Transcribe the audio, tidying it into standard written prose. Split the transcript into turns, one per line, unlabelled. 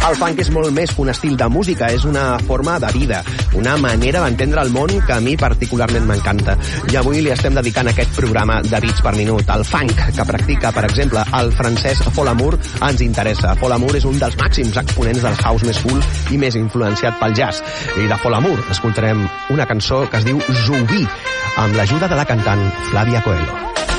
El funk és molt més que un estil de música, és una forma de vida, una manera d'entendre el món que a mi particularment m'encanta. I avui li estem dedicant aquest programa de bits per minut. El funk que practica, per exemple, el francès Folamour ens interessa. Folamour és un dels màxims exponents del house més cool i més influenciat pel jazz. I de Folamour escoltarem una cançó que es diu Zoubi, amb l'ajuda de la cantant Flavia Coelho.